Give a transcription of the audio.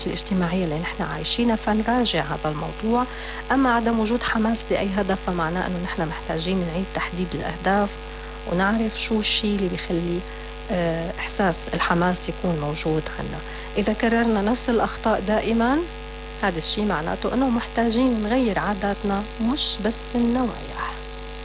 التغيرات الاجتماعية اللي نحن عايشينها، فنراجع هذا الموضوع. أما عدم وجود حماس لأي هدف فمعناه أنه نحن محتاجين نعيد تحديد الأهداف ونعرف شو الشيء اللي بيخلي إحساس الحماس يكون موجود عنا. إذا كررنا نفس الأخطاء دائما، هذا الشيء معناته أنه محتاجين نغير عاداتنا مش بس النوعية.